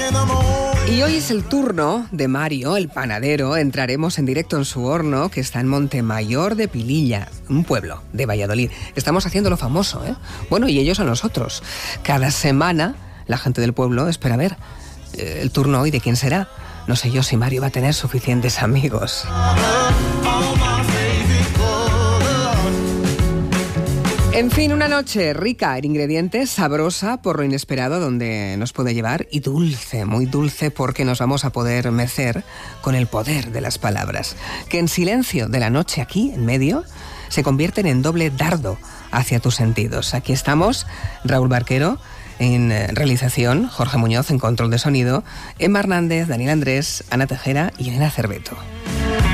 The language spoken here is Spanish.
Y hoy es el turno de Mario, el panadero. Entraremos en directo en su horno, que está en Montemayor de Pililla, un pueblo de Valladolid. Estamos haciéndolo famoso, ¿eh? Bueno, y ellos a nosotros. Cada semana la gente del pueblo espera ver el turno hoy de quién será. No sé yo si Mario va a tener suficientes amigos. En fin, una noche rica en ingredientes, sabrosa por lo inesperado donde nos puede llevar y dulce, muy dulce porque nos vamos a poder mecer con el poder de las palabras, que en silencio de la noche aquí, en medio, se convierten en doble dardo hacia tus sentidos. Aquí estamos, Raúl Barquero en realización, Jorge Muñoz en control de sonido, Emma Hernández, Daniel Andrés, Ana Tejera y Elena Cerveto.